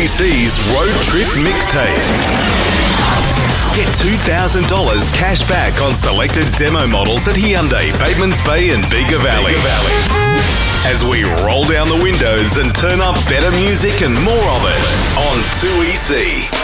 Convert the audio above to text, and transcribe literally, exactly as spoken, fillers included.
E C's Road Trip Mixtape. Get two thousand dollars cash back on selected demo models at Hyundai, Batemans Bay and Bega Valley. As we roll down the windows and turn up better music and more of it on two E C.